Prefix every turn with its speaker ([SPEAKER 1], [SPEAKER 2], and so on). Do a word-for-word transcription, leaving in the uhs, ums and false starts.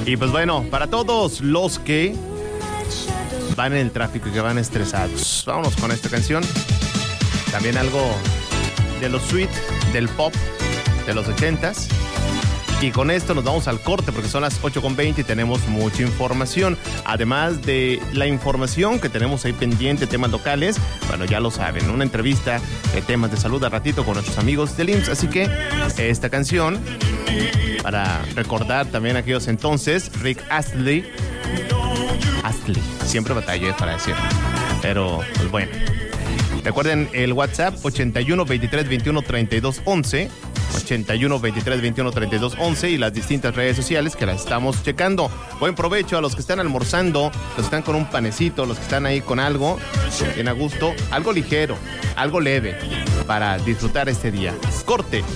[SPEAKER 1] Y pues bueno, para todos los que van en el tráfico y que van estresados, vámonos con esta canción. También algo de lo sweet, del pop de los ochentas. Y con esto nos vamos al corte porque son las ocho con veinte y tenemos mucha información. Además de la información que tenemos ahí pendiente, temas locales, bueno, ya lo saben, una entrevista de temas de salud a ratito con nuestros amigos del I M S S. Así que esta canción, para recordar también aquellos entonces, Rick Astley. Astley, siempre batallé para decirlo. Pero, pues bueno. Recuerden el WhatsApp ochenta y uno, veintitrés, veintiuno, treinta y dos, once. ochenta y uno, veintitrés, veintiuno, treinta y dos, once y las distintas redes sociales que las estamos checando. Buen provecho a los que están almorzando, los que están con un panecito, los que están ahí con algo, bien a gusto, algo ligero, algo leve para disfrutar este día. Corte.